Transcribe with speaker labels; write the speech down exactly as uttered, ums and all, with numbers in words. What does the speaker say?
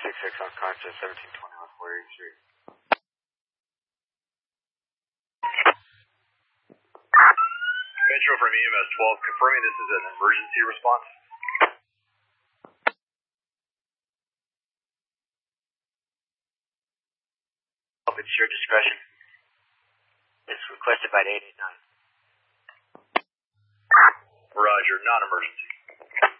Speaker 1: six six on conscious, seventeen twenty West Warrior Street.
Speaker 2: Metro from E M S twelve, confirming this is an emergency response.
Speaker 1: It's your discretion. It's requested by eight eight nine.
Speaker 2: Roger, non-emergency.